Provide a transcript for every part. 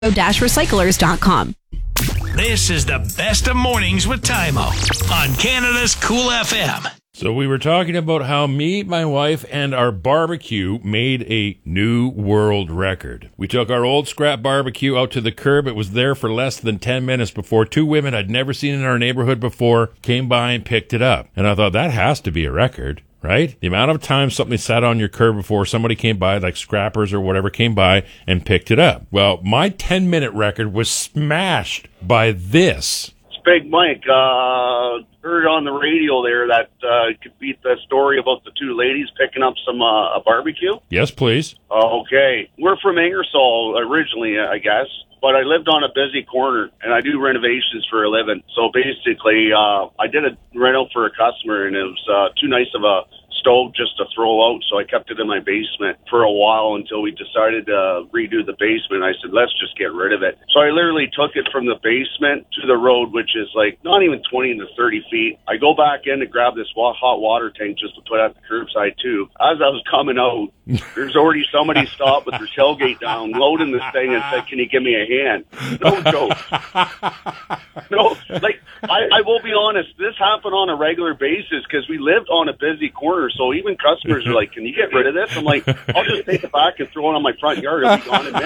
recyclers.com. This is the best of mornings with Tymo on Canada's Cool FM. So we were talking about how me, my wife, and our barbecue made a new world record. We took our old scrap barbecue out to the curb. It was there for less than 10 minutes before two women I'd never seen in our neighborhood before came by and picked it up. And I thought, that has to be a record, right? The amount of time something sat on your curb before somebody came by, like scrappers or whatever, came by and picked it up. Well, my 10-minute record was smashed by this. Big Mike, heard on the radio there that could beat the story about the two ladies picking up some a barbecue. Yes, please. Okay. We're from Ingersoll originally, I guess, but I lived on a busy corner, and I do renovations for a living. So basically, I did a rental for a customer, and it was too nice of a stove just to throw out, so I kept it in my basement for a while until we decided to redo the basement. I said, let's just get rid of it. So I literally took it from the basement to the road, which is like not even 20 to 30 feet. I go back in to grab this hot water tank just to put at the curbside too. As I was coming out, there's already somebody stopped with their tailgate down, loading this thing, and said, can you give me a hand? No joke. No, like, I will be honest, this happened on a regular basis because we lived on a busy corner. So even customers are like, can you get rid of this? I'm like, I'll just take it back and throw it on my front yard. It'll be gone in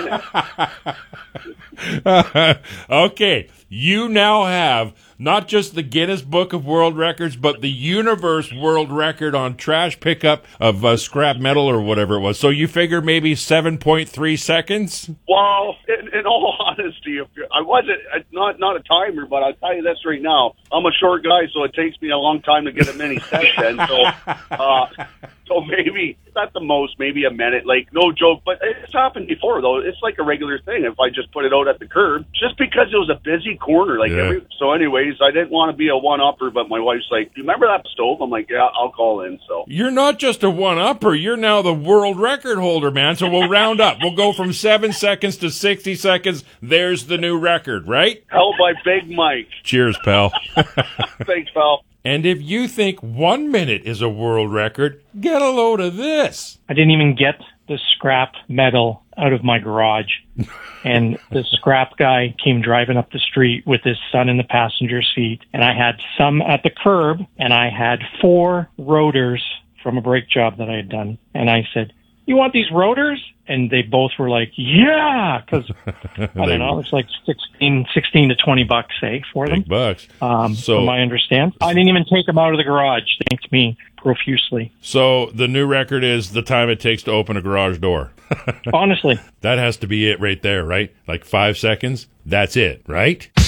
a minute. Okay, you now have not just the Guinness Book of World Records, but the Universe World Record on trash pickup of scrap metal or whatever it was. So you figure maybe 7.3 seconds? Well, in all honesty, I wasn't not a timer, but I'll tell you this right now. I'm a short guy, so it takes me a long time to get a mini set in. So maybe at the most, maybe a minute, like no joke, but it's happened before though. It's like a regular thing. If I just put it out at the curb, just because it was a busy corner, like so. Anyways, I didn't want to be a one-upper, but my wife's like, "Do you remember that stove?" I'm like, "Yeah, I'll call in." So you're not just a one-upper; you're now the world record holder, man. So we'll round up. We'll go from 7 seconds to 60 seconds. There's the new record, right? Held by Big Mike. Cheers, pal. Thanks, pal. And if you think 1 minute is a world record, get a load of this. I didn't even get the scrap metal out of my garage. And the scrap guy came driving up the street with his son in the passenger seat. And I had some at the curb, and I had 4 rotors from a brake job that I had done. And I said, you want these rotors? And they both were like, yeah, because, I don't know, it's like 16 to $20, for them. Big bucks. From my understand. I didn't even take them out of the garage. Thanked me profusely. So the new record is the time it takes to open a garage door. Honestly. That has to be it right there, right? Like 5 seconds. That's it, right?